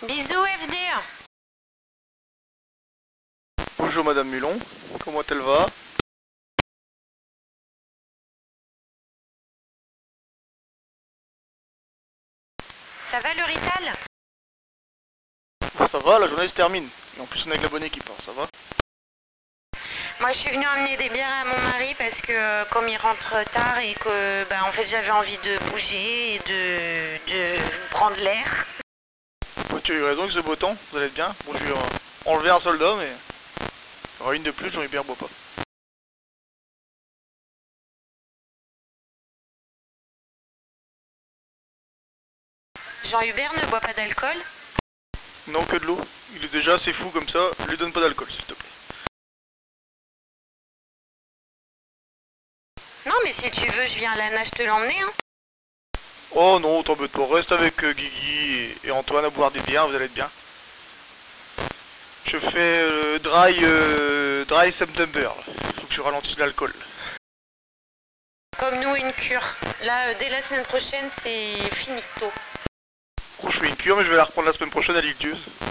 Bisous FD. Bonjour Madame Mulon, comment elle va? Ça va le Rital? Ça va, la journée se termine. Et en plus on est avec la bonne équipe, hein, ça va? Moi je suis venue emmener des bières à mon mari parce que comme il rentre tard et que en fait j'avais envie de bouger et de prendre l'air. Bah, tu as eu raison que c'est beau temps, vous allez être bien. Bon, je vais enlever un soldat, mais il y aura une de plus, Jean-Hubert boit pas. Jean-Hubert ne boit pas d'alcool? Non, que de l'eau. Il est déjà assez fou comme ça, lui donne pas d'alcool s'il te plaît. Non mais si tu veux je viens à la nage te l'emmener hein. Oh non, t'embête pas, reste avec Guigui et Antoine à boire des bières, vous allez être bien. Je fais dry September, là. Faut que je ralentisse l'alcool. Comme nous une cure. Là dès la semaine prochaine c'est finito. Je fais une cure, mais je vais la reprendre la semaine prochaine à l'Île Dieu.